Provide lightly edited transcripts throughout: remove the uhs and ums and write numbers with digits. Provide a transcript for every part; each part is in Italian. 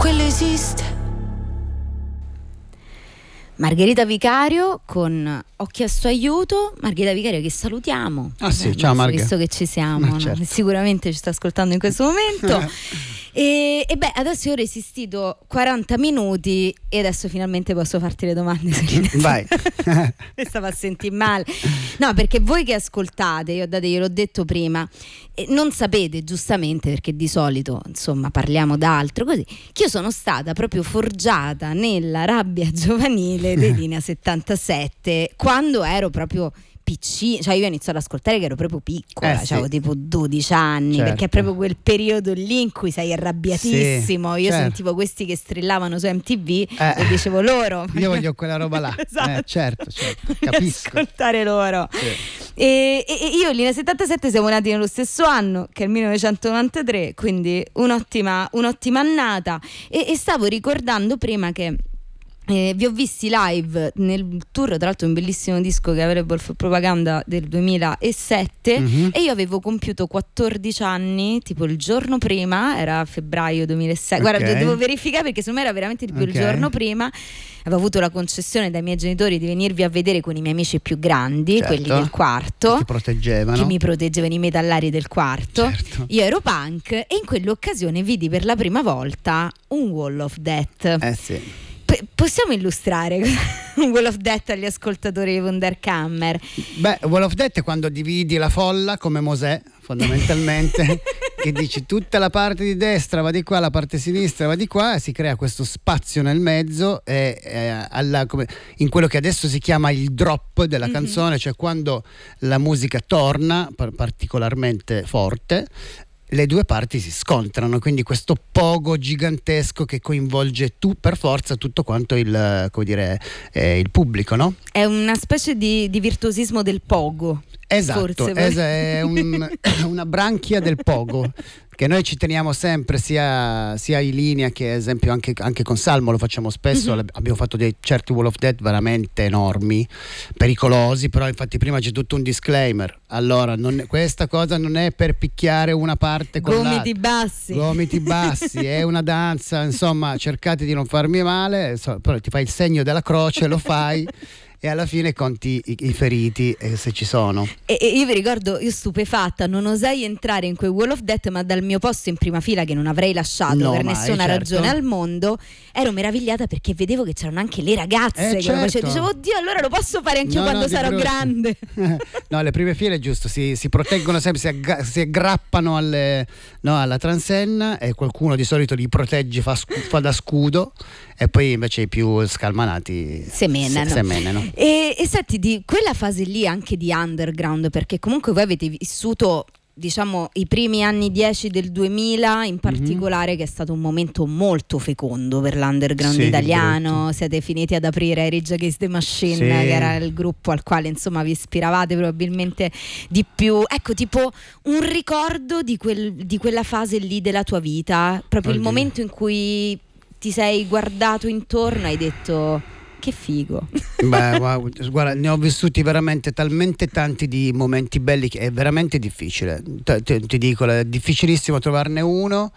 quello esiste. Margherita Vicario con Ho chiesto aiuto. Margherita Vicario che salutiamo. Ah sì, ciao Margherita. Visto che ci siamo, no? Certo. Sicuramente ci sta ascoltando in questo momento. E beh, adesso io ho resistito 40 minuti e adesso finalmente posso farti le domande. Vai. Mi stavo a sentire male. No, perché voi che ascoltate, gliel'ho detto prima, non sapete giustamente, perché di solito insomma parliamo d'altro così, che io sono stata proprio forgiata nella rabbia giovanile dei Linea 77 quando ero proprio piccina, cioè io ho iniziato ad ascoltare che ero proprio piccola, sì. avevo tipo 12 anni, Certo. perché è proprio quel periodo lì in cui sei arrabbiatissimo. Sì, io certo. Sentivo questi che strillavano su MTV e dicevo loro. Io voglio quella roba là. Esatto. Certo, capisco. Ascoltare loro. Sì. E io lì nel 77 siamo nati nello stesso anno, che è il 1993, quindi un'ottima annata. E stavo ricordando prima che vi ho visti live nel tour, tra l'altro un bellissimo disco che avrebbe propaganda del 2007, e io avevo compiuto 14 anni, tipo il giorno prima, era febbraio 2006. Guarda, devo verificare perché secondo me era veramente tipo il giorno prima. Avevo avuto la concessione dai miei genitori di venirvi a vedere con i miei amici più grandi, certo, quelli del quarto, che mi proteggevano, i metallari del quarto. Certo. Io ero punk e in quell'occasione vidi per la prima volta un Wall of Death. Sì. Possiamo illustrare un Wall of Death agli ascoltatori di Wunderkammer? Beh, Wall of Death è quando dividi la folla come Mosè, fondamentalmente, che dici tutta la parte di destra va di qua, la parte sinistra va di qua, e si crea questo spazio nel mezzo in quello che adesso si chiama il drop della canzone, cioè quando la musica torna particolarmente forte, le due parti si scontrano, quindi questo pogo gigantesco che coinvolge per forza tutto quanto il pubblico, no? È una specie di virtuosismo del pogo. Esatto, è una branchia del pogo che noi ci teniamo sempre, sia in linea che ad esempio anche con Salmo lo facciamo spesso. Abbiamo fatto dei certi Wall of Death veramente enormi, pericolosi, però infatti prima c'è tutto un disclaimer. Allora, questa cosa non è per picchiare una parte con l'altra. Gomiti bassi, è una danza, insomma, cercate di non farmi male, però ti fai il segno della croce, lo fai e alla fine conti i feriti, se ci sono. E io vi ricordo, io stupefatta, non osai entrare in quel Wall of Death, ma dal mio posto in prima fila, che non avrei lasciato per nessuna ragione al mondo, ero meravigliata perché vedevo che c'erano anche le ragazze che lo facevano. Dicevo, oddio, allora lo posso fare anch'io quando sarò grande. No, le prime file, giusto, si proteggono sempre, si aggrappano alla transenna, e qualcuno di solito li protegge, fa da scudo, e poi invece i più scalmanati semenano. E senti, di quella fase lì anche di underground, perché comunque voi avete vissuto, diciamo, i primi anni 10 del 2000 in particolare, che è stato un momento molto fecondo per l'underground italiano. Siete finiti ad aprire Rage Against the Machine, che era il gruppo al quale insomma vi ispiravate probabilmente di più. Ecco, tipo un ricordo di quella fase lì della tua vita, proprio il momento in cui ti sei guardato intorno e hai detto: che figo. Beh, wow, guarda, ne ho vissuti veramente talmente tanti di momenti belli che è veramente difficile. Ti dico, è difficilissimo trovarne uno.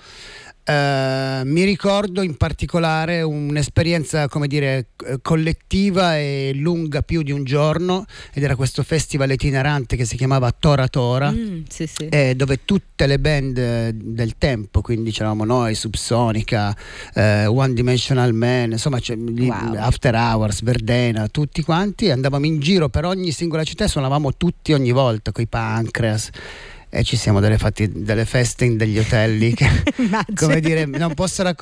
Mi ricordo in particolare un'esperienza, come dire, collettiva e lunga più di un giorno, ed era questo festival itinerante che si chiamava Tora Tora, dove tutte le band del tempo, quindi c'eravamo noi, Subsonica, One Dimensional Man, insomma After Hours, Verdena, tutti quanti andavamo in giro per ogni singola città e suonavamo tutti ogni volta coi Pancreas. E ci siamo fatti delle feste in degli hotel che, come dire, non posso raccontare